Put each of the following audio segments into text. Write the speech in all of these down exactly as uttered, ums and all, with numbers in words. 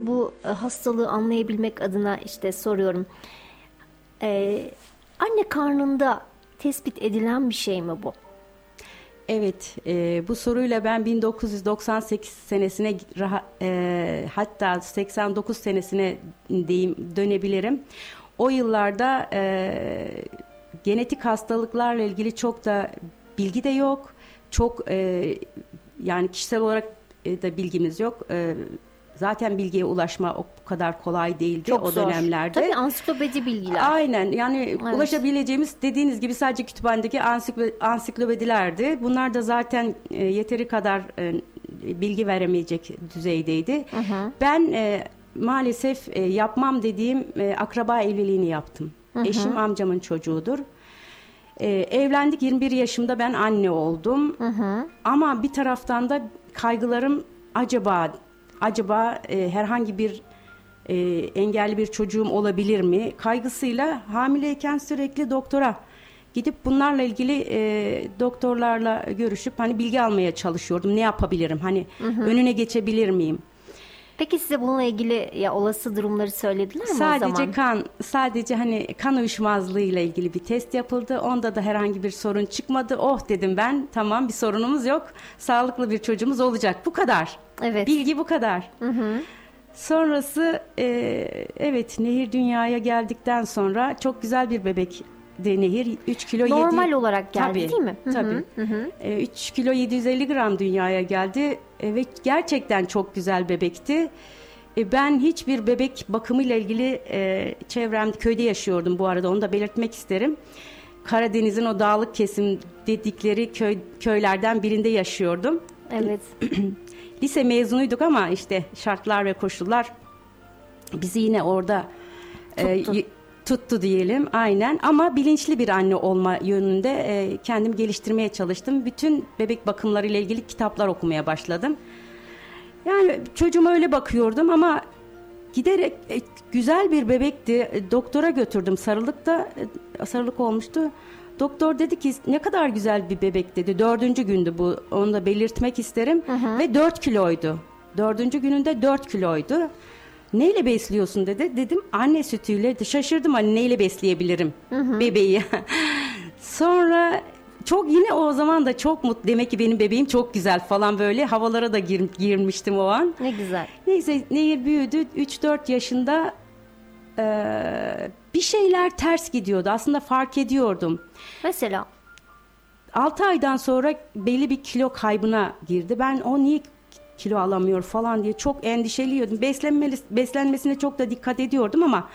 bu e, hastalığı anlayabilmek adına işte soruyorum. E, anne karnında tespit edilen bir şey mi bu? Evet, e, bu soruyla ben bin dokuz yüz doksan sekiz senesine raha- e, hatta seksen dokuz senesine deyim, dönebilirim. O yıllarda e, genetik hastalıklarla ilgili çok da bilgi de yok. Çok e, yani kişisel olarak e, da bilgimiz yok. E, zaten bilgiye ulaşma o kadar kolay değildi Çok o zor. dönemlerde. Tabii ansiklopedi bilgiler. Aynen, yani Evet. ulaşabileceğimiz dediğiniz gibi sadece kütüphanedeki ansiklo- ansiklopedilerdi. Bunlar da zaten e, yeteri kadar e, bilgi veremeyecek düzeydeydi. Hı hı. Ben e, maalesef e, yapmam dediğim e, akraba evliliğini yaptım. Hı hı. Eşim amcamın çocuğudur. E, evlendik, yirmi bir yaşımda ben anne oldum. Hı hı. Ama bir taraftan da kaygılarım acaba acaba e, herhangi bir e, engelli bir çocuğum olabilir mi kaygısıyla hamileyken sürekli doktora gidip bunlarla ilgili e, doktorlarla görüşüp hani bilgi almaya çalışıyordum. Ne yapabilirim? Hani Hı hı. önüne geçebilir miyim? Peki size bununla ilgili ya olası durumları söylediler mi o zaman? Sadece kan, sadece hani kan uyuşmazlığı ile ilgili bir test yapıldı. Onda da herhangi bir sorun çıkmadı. Oh dedim ben, tamam, bir sorunumuz yok. Sağlıklı bir çocuğumuz olacak. Bu kadar. Evet. Bilgi bu kadar. Hı hı. Sonrası e, evet, Nehir dünyaya geldikten sonra çok güzel bir bebekti Nehir. üç kilo yedi. Normal olarak geldi Tabii, değil mi? Hı hı, tabii. hı hı. E, üç kilo yedi yüz elli gram dünyaya geldi e, ve gerçekten çok güzel bebekti. E, ben hiçbir bebek bakımıyla ilgili e, çevremde, köyde yaşıyordum bu arada, onu da belirtmek isterim. Karadeniz'in o dağlık kesim dedikleri köy köylerden birinde yaşıyordum. Evet. Lise mezunuyduk ama işte şartlar ve koşullar bizi yine orada Tuttu. e, tuttu diyelim, aynen. Ama bilinçli bir anne olma yönünde e, kendimi geliştirmeye çalıştım. Bütün bebek bakımları ile ilgili kitaplar okumaya başladım. Yani çocuğuma öyle bakıyordum ama giderek e, güzel bir bebekti. E, doktora götürdüm. Sarılık da e, sarılık olmuştu. Doktor dedi ki ne kadar güzel bir bebek dedi. Dördüncü gündü bu. Onu da belirtmek isterim. Hı hı. Ve dört kiloydu. Dördüncü gününde dört kiloydu. Neyle besliyorsun dedi. Dedim anne sütüyle. Şaşırdım, hani neyle besleyebilirim Hı hı. bebeği. Sonra çok, yine o zaman da çok mutlu. Demek ki benim bebeğim çok güzel falan, böyle havalara da gir, girmiştim o an. Ne güzel. Neyse, Nehir büyüdü. üç dört yaşında e, bir şeyler ters gidiyordu. Aslında fark ediyordum. Mesela altı aydan sonra belli bir kilo kaybına girdi. Ben o niye kilo alamıyor falan diye çok endişeliyordum. Beslenmeli, beslenmesine çok da dikkat ediyordum ama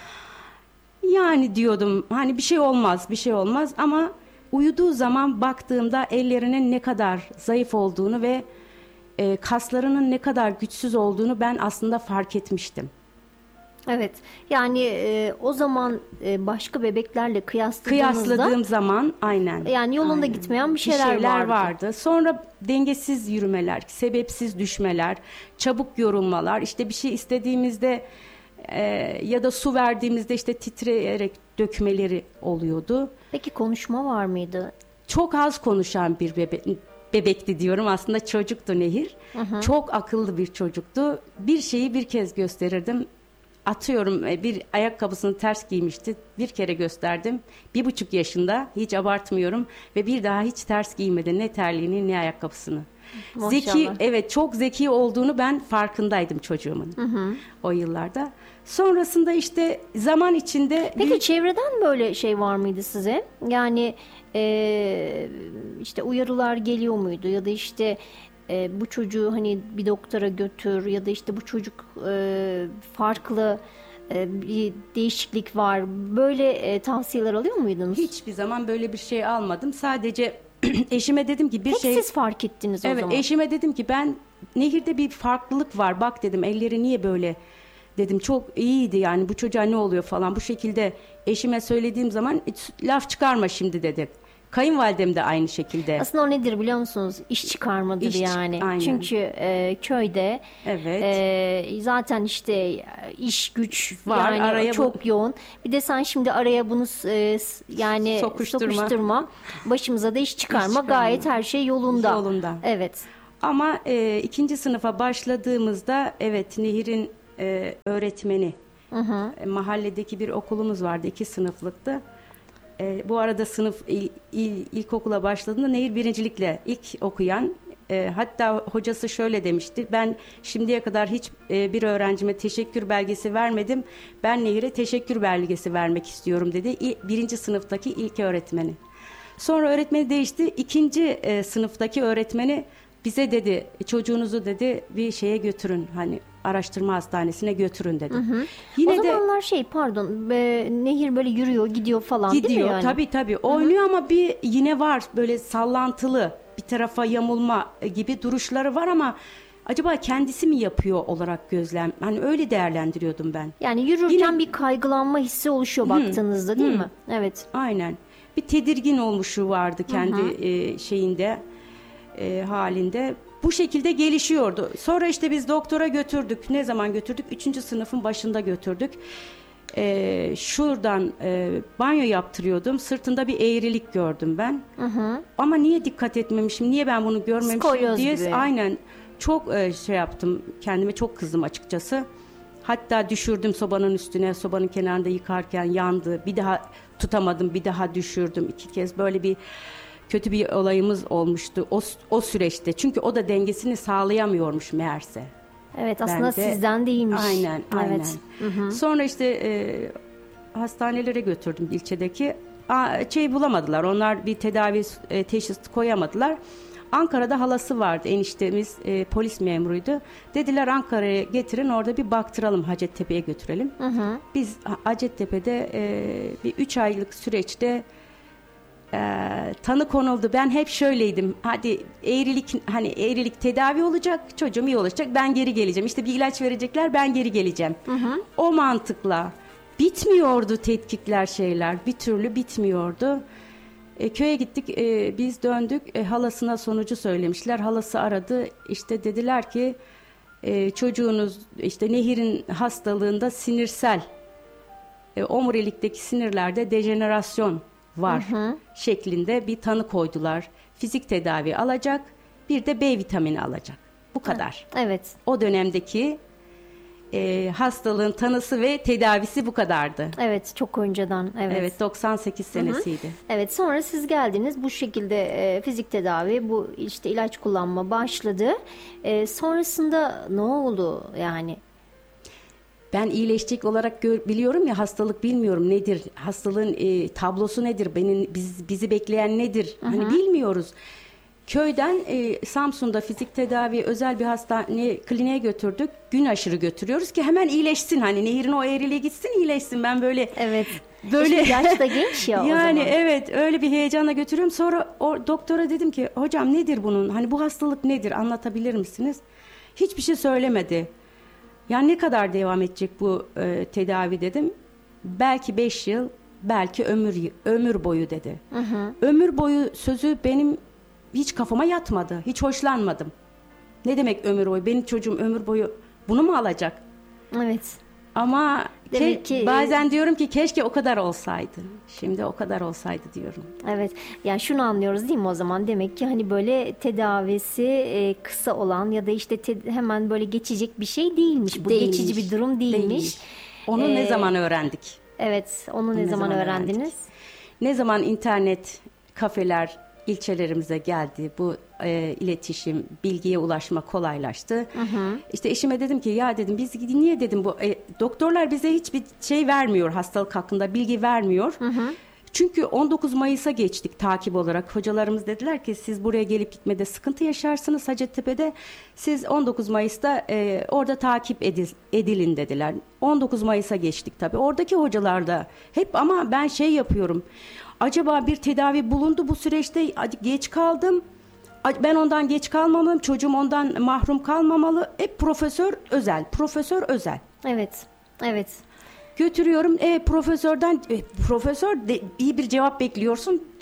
yani diyordum hani bir şey olmaz, bir şey olmaz, ama uyuduğu zaman baktığımda ellerinin ne kadar zayıf olduğunu ve e, kaslarının ne kadar güçsüz olduğunu ben aslında fark etmiştim. evet. Yani e, o zaman e, başka bebeklerle kıyasladığınızda Kıyasladığım zaman aynen. yani yolunda aynen. gitmeyen bir şeyler, vardı. Sonra dengesiz yürümeler, sebepsiz düşmeler, çabuk yorulmalar, işte bir şey istediğimizde e, ya da su verdiğimizde işte titreyerek dökmeleri oluyordu. Peki konuşma var mıydı? Çok az konuşan bir bebe bebekti diyorum. Aslında çocuktu Nehir. Hı hı. Çok akıllı bir çocuktu. Bir şeyi bir kez gösterirdim. Atıyorum bir ayakkabısını ters giymişti. Bir kere gösterdim. Bir buçuk yaşında, hiç abartmıyorum. Ve bir daha hiç ters giymedi. Ne terliğini ne ayakkabısını. Maşallah. Zeki, evet, çok zeki olduğunu ben farkındaydım çocuğumun. Hı hı. O yıllarda. Sonrasında işte zaman içinde... Peki çevreden böyle şey var mıydı size? Yani e, işte uyarılar geliyor muydu ya da işte e, bu çocuğu hani bir doktora götür ya da işte bu çocuk e, farklı e, bir değişiklik var. Böyle e, tavsiyeler alıyor muydunuz? Hiçbir zaman böyle bir şey almadım. Sadece eşime dedim ki bir Tek şey... siz fark ettiniz o Evet, zaman. eşime dedim ki ben Nehir'de bir farklılık var. Bak dedim, elleri niye böyle, dedim çok iyiydi yani, bu çocuğa ne oluyor falan, bu şekilde eşime söylediğim zaman laf çıkarma şimdi dedi. Kayınvalidem de aynı şekilde. Aslında o nedir biliyor musunuz? İş çıkarmadır İş çık- yani. aynen. Çünkü e, köyde Evet. e, zaten işte iş güç Var, yani araya bu- çok yoğun. Bir de sen şimdi araya bunu e, s- yani Sokuşturma. sokuşturma, başımıza da iş çıkarma, çıkarma. gayet her şey yolunda. Yolunda. Evet. Ama e, ikinci sınıfa başladığımızda evet, Nehir'in e, öğretmeni. Hı hı. E, mahalledeki bir okulumuz vardı, iki sınıflıktı. E, bu arada sınıf il, il, ilkokula başladığında Nehir birincilikle ilk okuyan, e, hatta hocası şöyle demişti: ben şimdiye kadar hiç e, bir öğrencime teşekkür belgesi vermedim, ben Nehir'e teşekkür belgesi vermek istiyorum dedi. İ, birinci sınıftaki ilk öğretmeni. Sonra öğretmeni değişti, ikinci e, sınıftaki öğretmeni bize dedi, çocuğunuzu dedi bir şeye götürün, hani araştırma hastanesine götürün dedi. Hı hı. Yine o zamanlar de, şey pardon e, Nehir böyle yürüyor gidiyor falan gidiyor, değil mi yani? Tabii tabii oynuyor, hı hı, ama bir yine var böyle sallantılı, bir tarafa yamulma gibi duruşları var ama acaba kendisi mi yapıyor olarak gözlem, hani öyle değerlendiriyordum ben. Yani yürürken yine bir kaygılanma hissi oluşuyor baktığınızda, değil hı mi? Evet. Aynen. Bir tedirgin olmuşu vardı kendi hı hı. E, şeyinde e, halinde. Bu şekilde gelişiyordu. Sonra işte biz doktora götürdük. Ne zaman götürdük? Üçüncü sınıfın başında götürdük. Ee, şuradan e, banyo yaptırıyordum. Sırtında bir eğrilik gördüm ben. Hı hı. Ama niye dikkat etmemişim? Niye ben bunu görmemişim Skolyoz diye. Gibi. Aynen. Çok e, şey yaptım. Kendime çok kızdım açıkçası. Hatta düşürdüm sobanın üstüne. Sobanın kenarında yıkarken yandı. Bir daha tutamadım. Bir daha düşürdüm. İki kez böyle bir kötü bir olayımız olmuştu o, o süreçte. Çünkü o da dengesini sağlayamıyormuş meğerse. Evet, aslında de, sizden değilmiş. Aynen, aynen. Evet. Hı hı. Sonra işte e, hastanelere götürdüm ilçedeki. A, şey bulamadılar. Onlar bir tedavi e, teşhis koyamadılar. Ankara'da halası vardı. Eniştemiz e, polis memuruydu. Dediler Ankara'ya getirin, orada bir baktıralım, Hacettepe'ye götürelim. Hı hı. Biz Hacettepe'de e, bir üç aylık süreçte Ee, tanı konuldu. Ben hep şöyleydim. Hadi eğrilik, hani eğrilik tedavi olacak, çocuğum iyi olacak, ben geri geleceğim. İşte bir ilaç verecekler, ben geri geleceğim. Hı hı. O mantıkla bitmiyordu tetkikler, şeyler bir türlü bitmiyordu. E, köye gittik, e, biz döndük. E, halasına sonucu söylemişler. Halası aradı. İşte dediler ki e, çocuğunuz işte Nehir'in hastalığında sinirsel, e, omurilikteki sinirlerde dejenerasyon var, hı hı, şeklinde bir tanı koydular. Fizik tedavi alacak, bir de B vitamini alacak. Bu kadar. Evet. O dönemdeki e, hastalığın tanısı ve tedavisi bu kadardı. Evet, çok önceden. Evet. Evet, doksan sekiz senesiydi. Hı hı. Evet, sonra siz geldiniz. Bu şekilde e, fizik tedavi, bu işte ilaç kullanma başladı. E, sonrasında ne oldu yani? Ben iyileşecek olarak gör, biliyorum ya, hastalık bilmiyorum nedir, hastalığın e, tablosu nedir, benim biz, bizi bekleyen nedir, hı hı, hani bilmiyoruz. Köyden e, Samsun'da fizik tedavi özel bir hastane, kliniğe götürdük. Gün aşırı götürüyoruz ki hemen iyileşsin, hani Nehir'in o eğriliğe gitsin, iyileşsin. Ben böyle evet. Böyle yaş da genç ya o yani zaman. Evet, öyle bir heyecanla götürüyorum. Sonra o doktora dedim ki hocam nedir bunun, hani bu hastalık nedir, anlatabilir misiniz? Hiçbir şey söylemedi. Yani ne kadar devam edecek bu e, tedavi dedim. Belki beş yıl, belki ömür ömür boyu dedi. Hı hı. Ömür boyu sözü benim hiç kafama yatmadı. Hiç hoşlanmadım. Ne demek ömür boyu? Benim çocuğum ömür boyu bunu mu alacak? Evet. Ama Demek ke- ki bazen diyorum ki keşke o kadar olsaydı. Şimdi o kadar olsaydı diyorum. Evet. Yani şunu anlıyoruz değil mi o zaman? Demek ki hani böyle tedavisi e, kısa olan ya da işte te- hemen böyle geçecek bir şey değilmiş. Bu Değilmiş. geçici bir durum değilmiş. Değilmiş. Onu ee, ne zaman öğrendik? Evet. Onu, onu ne, ne zaman, zaman öğrendiniz? öğrendik? Ne zaman internet kafeler ilçelerimize geldi, bu e, iletişim, bilgiye ulaşma kolaylaştı. Hı hı. İşte eşime dedim ki ya dedim biz niye dedim bu e, doktorlar bize hiçbir şey vermiyor, hastalık hakkında bilgi vermiyor. Hı hı. Çünkü on dokuz Mayıs'a geçtik takip olarak. Hocalarımız dediler ki siz buraya gelip gitmede sıkıntı yaşarsınız Hacettepe'de. Siz on dokuz Mayıs'ta e, orada takip edil, edilin dediler. on dokuz Mayıs'a geçtik tabii. Oradaki hocalar da hep, ama ben şey yapıyorum. Acaba bir tedavi bulundu bu süreçte, geç kaldım. Ben ondan geç kalmamam, çocuğum ondan mahrum kalmamalı. Hep profesör özel, profesör özel. Evet, evet. Götürüyorum, e, profesörden e, profesör de, iyi bir cevap bekliyorsun.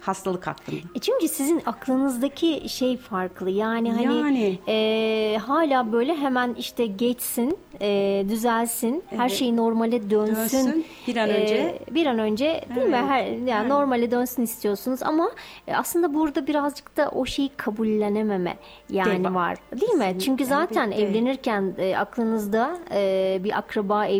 hastalık hakkında. E çünkü sizin aklınızdaki şey farklı. Yani hani Yani. e, hala böyle hemen işte geçsin, e, düzelsin, her Evet. şey normale dönsün. Dönsün, bir an E, önce. bir an önce değil mi? Evet. Her, yani Evet. normale dönsün istiyorsunuz ama e, aslında burada birazcık da o şeyi kabullenememe yani Değil, var. Değil mi? kesinlikle, Çünkü zaten elbette. evlenirken e, aklınızda e, bir akraba